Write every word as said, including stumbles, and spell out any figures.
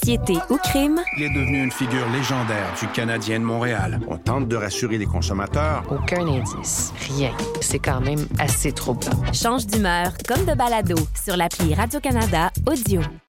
Piété ou crime? Il est devenu une figure légendaire du Canadien de Montréal. On tente de rassurer les consommateurs. Aucun indice. Rien. C'est quand même assez troublant. Change d'humeur comme de balado sur l'appli Radio-Canada Audio.